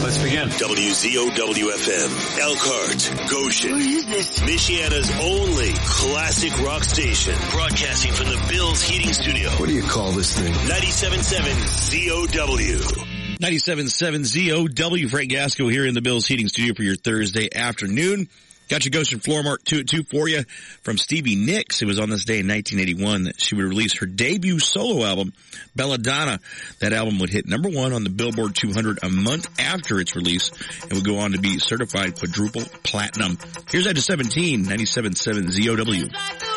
Let's begin. WZOW-FM, Elkhart, Goshen. What is this? Michiana's only classic rock station. Broadcasting from the Bills Heating Studio. What do you call this thing? 97.7 ZOW. 97.7 ZOW. Frank Gasco here in the Bills Heating Studio for your Thursday afternoon. Got your Goshen Floor Mart 2 at 2 for you from Stevie Nicks. It was on this day in 1981 that she would release her debut solo album, Belladonna. That album would hit number 1 on the Billboard 200 a month after its release and would go on to be certified quadruple platinum. Here's Edge of 17, 97.7 ZOW.